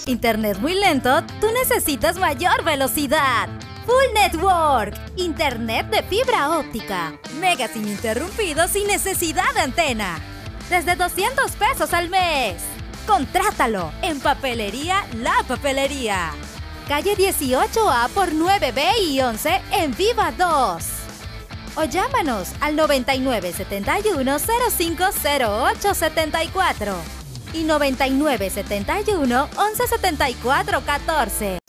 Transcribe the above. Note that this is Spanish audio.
Internet muy lento, tú necesitas mayor velocidad. Full Network, internet de fibra óptica, megas ininterrumpidos sin necesidad de antena. Desde 200 pesos al mes. Contrátalo en Papelería La Papelería. Calle 18A por 9B y 11 en Viva 2. O llámanos al 9971-050874 y 9971-117414.